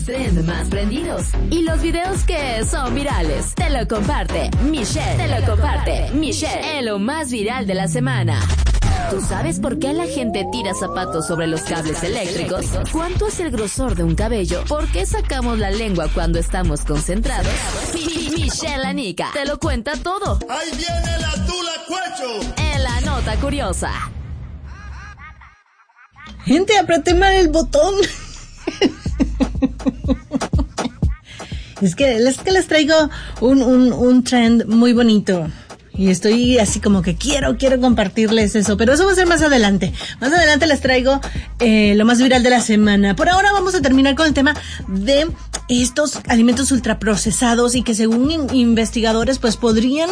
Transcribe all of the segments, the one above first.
trends más prendidos y los videos que son virales. Te lo comparte Michelle en lo más viral de la semana. ¿Tú sabes por qué la gente tira zapatos sobre los cables eléctricos? ¿Cuánto es el grosor de un cabello? ¿Por qué sacamos la lengua cuando estamos concentrados? Michelle Anica te lo cuenta todo. ¡Ahí viene la tula cuecho! En la nota curiosa. Gente, apreté mal el botón. Es que les traigo un trend muy bonito. Y estoy así como que quiero compartirles eso, pero eso va a ser más adelante. Más adelante les traigo lo más viral de la semana. Por ahora vamos a terminar con el tema de estos alimentos ultraprocesados y que según investigadores pues podrían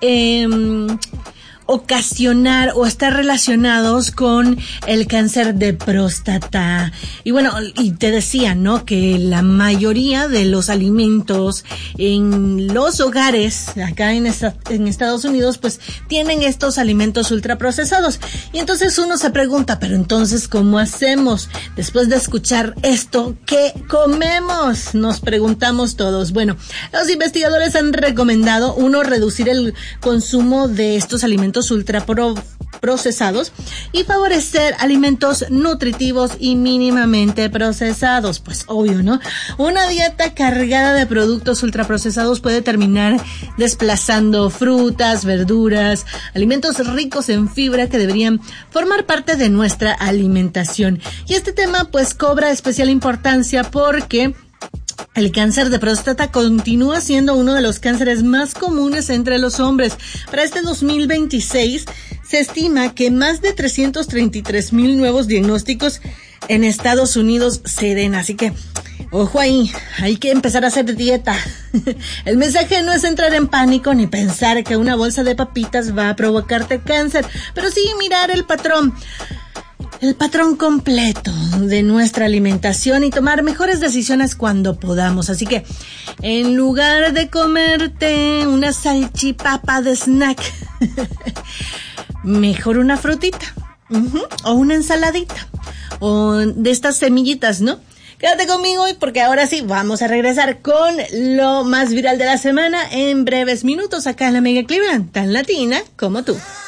ocasionar o estar relacionados con el cáncer de próstata. Y bueno, y te decía, ¿no? Que la mayoría de los alimentos en los hogares acá en Estados Unidos pues tienen estos alimentos ultraprocesados. Y entonces uno se pregunta, pero entonces ¿cómo hacemos? Después de escuchar esto, ¿qué comemos? Nos preguntamos todos. Bueno, los investigadores han recomendado, reducir el consumo de estos alimentos ultraprocesados y favorecer alimentos nutritivos y mínimamente procesados. Pues obvio, ¿no? Una dieta cargada de productos ultraprocesados puede terminar desplazando frutas, verduras, alimentos ricos en fibra que deberían formar parte de nuestra alimentación. Y este tema pues cobra especial importancia porque el cáncer de próstata continúa siendo uno de los cánceres más comunes entre los hombres. Para este 2026 se estima que más de 333,000 nuevos diagnósticos en Estados Unidos se den. Así que, ojo ahí, hay que empezar a hacer dieta. El mensaje no es entrar en pánico ni pensar que una bolsa de papitas va a provocarte cáncer, pero sí mirar el patrón completo de nuestra alimentación y tomar mejores decisiones cuando podamos. Así que, en lugar de comerte una salchipapa de snack, mejor una frutita, o una ensaladita, o de estas semillitas, ¿no? Quédate conmigo hoy porque ahora sí vamos a regresar con lo más viral de la semana en breves minutos acá en la Mega Cleveland, tan latina como tú.